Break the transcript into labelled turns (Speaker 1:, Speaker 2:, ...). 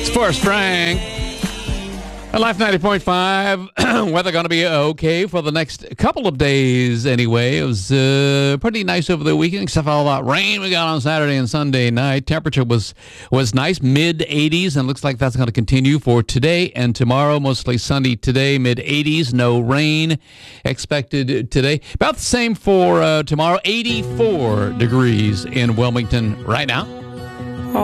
Speaker 1: It's Forrest Frank. Life 90.5. Weather going to be okay for the next couple of days anyway. It was pretty nice over the weekend, except for all that rain we got on Saturday and Sunday night. Temperature was nice, mid-80s, and looks like that's going to continue for today and tomorrow. Mostly sunny today, mid-80s, no rain expected today. About the same for tomorrow, 84 degrees in Wilmington right now.